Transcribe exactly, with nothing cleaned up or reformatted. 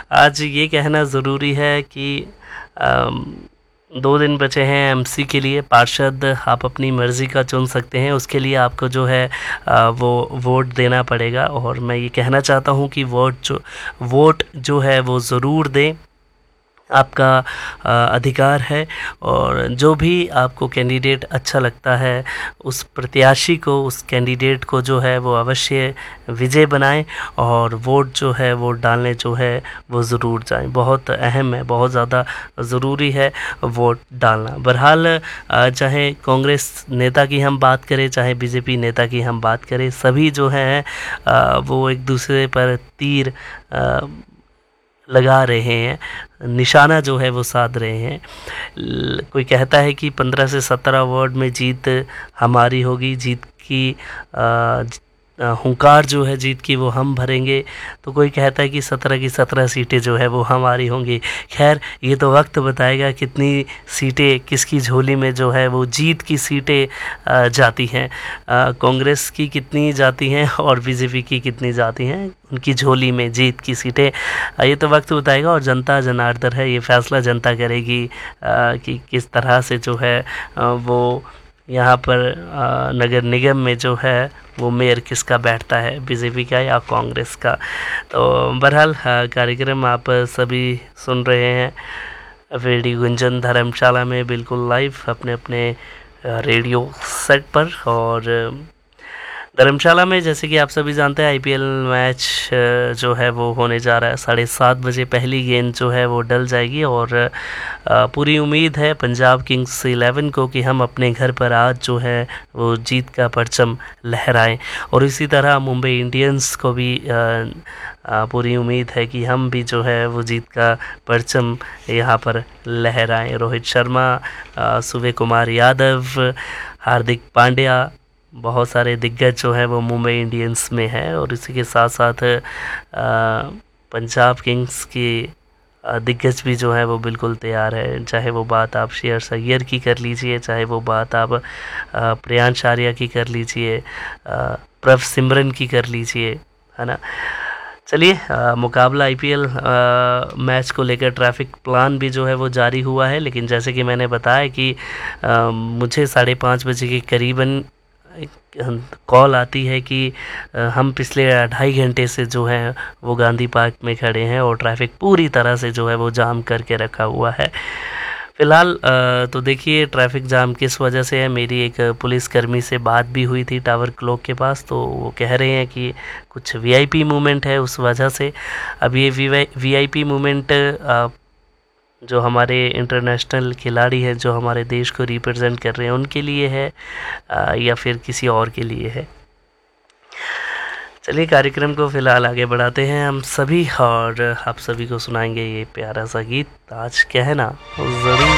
आज ये कहना ज़रूरी है कि अम, दो दिन बचे हैं एमसी के लिए। पार्षद आप अपनी मर्ज़ी का चुन सकते हैं, उसके लिए आपको जो है आ, वो वोट देना पड़ेगा। और मैं ये कहना चाहता हूँ कि वोट जो वोट जो है वो ज़रूर दें, आपका आ, अधिकार है। और जो भी आपको कैंडिडेट अच्छा लगता है उस प्रत्याशी को, उस कैंडिडेट को जो है वो अवश्य विजय बनाएं और वोट जो है वोट डालने जो है वो ज़रूर जाएं। बहुत अहम है, बहुत ज़्यादा ज़रूरी है वोट डालना। बहरहाल आ, चाहे कांग्रेस नेता की हम बात करें, चाहे बीजेपी नेता की हम बात करें, सभी जो हैं आ, वो एक दूसरे पर तीर आ, लगा रहे हैं, निशाना जो है वो साध रहे हैं। कोई कहता है कि पंद्रह से सत्रह वार्ड में जीत हमारी होगी, जीत की आ, हुंकार जो है जीत की वो हम भरेंगे। तो कोई कहता है कि सत्रह की सत्रह सीटें जो है वो हमारी होंगी। खैर, ये तो वक्त बताएगा कितनी सीटें किसकी झोली में जो है वो जीत की सीटें जाती हैं। कांग्रेस की कितनी जाती हैं और बीजेपी की कितनी जाती हैं उनकी झोली में जीत की सीटें, ये तो वक्त बताएगा। और जनता जनार्दन है, ये फैसला जनता करेगी कि किस तरह से जो है वो यहाँ पर नगर निगम में जो है वो मेयर किसका बैठता है, बीजेपी का या कांग्रेस का। तो बहरहाल कार्यक्रम आप सभी सुन रहे हैं रेडियो गुंजन धर्मशाला में, बिल्कुल लाइव अपने अपने रेडियो सेट पर। और धर्मशाला में जैसे कि आप सभी जानते हैं आईपीएल मैच जो है वो होने जा रहा है। साढ़े सात बजे पहली गेंद जो है वो डल जाएगी और पूरी उम्मीद है पंजाब किंग्स इलेवन को कि हम अपने घर पर आज जो है वो जीत का परचम लहराएं। और इसी तरह मुंबई इंडियंस को भी पूरी उम्मीद है कि हम भी जो है वो जीत का परचम यहाँ पर लहराएं। रोहित शर्मा, सूर्य कुमार यादव, हार्दिक पांड्या, बहुत सारे दिग्गज जो है वो मुंबई इंडियंस में है। और इसी के साथ साथ पंजाब किंग्स की दिग्गज भी जो है वो बिल्कुल तैयार है। चाहे वो बात आप श्रेयस अय्यर की कर लीजिए, चाहे वो बात आप प्रियांश आर्या की कर लीजिए, प्रभ सिमरन की कर लीजिए, है ना। चलिए, मुकाबला आईपीएल मैच को लेकर ट्रैफिक प्लान भी जो है वो जारी हुआ है। लेकिन जैसे कि मैंने बताया कि आ, मुझे साढ़े पाँच बजे के करीबन कॉल आती है कि हम पिछले ढाई घंटे से जो है वो गांधी पार्क में खड़े हैं और ट्रैफिक पूरी तरह से जो है वो जाम करके रखा हुआ है। फ़िलहाल तो देखिए ट्रैफिक जाम किस वजह से है। मेरी एक पुलिसकर्मी से बात भी हुई थी टावर क्लॉक के पास, तो वो कह रहे हैं कि कुछ वीआईपी मूवमेंट है उस वजह से। अब ये वीआईपी मूवमेंट जो हमारे इंटरनेशनल खिलाड़ी हैं जो हमारे देश को रिप्रेजेंट कर रहे हैं उनके लिए है या फिर किसी और के लिए है। चलिए कार्यक्रम को फ़िलहाल आगे बढ़ाते हैं हम सभी और आप सभी को सुनाएंगे ये प्यारा सा गीत, आज कहना ज़रूर।